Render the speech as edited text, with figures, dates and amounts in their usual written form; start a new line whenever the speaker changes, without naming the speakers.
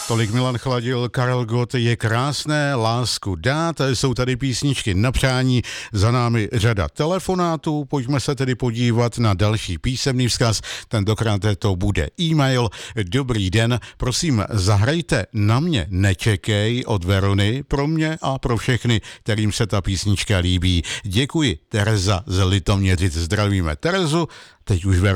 Tolik Milan Chladil, Karel Gott, Je krásné lásku dát. Jsou tady písničky na přání, za námi řada telefonátů. Pojďme se tedy podívat na další písemný vzkaz. Tentokrát to bude e-mail. Dobrý den, prosím, zahrajte Na mě nečekej od Verony pro mě a pro všechny, kterým se ta písnička líbí. Děkuji, Tereza z Litoměřic. Zdravíme Terezu. Teď už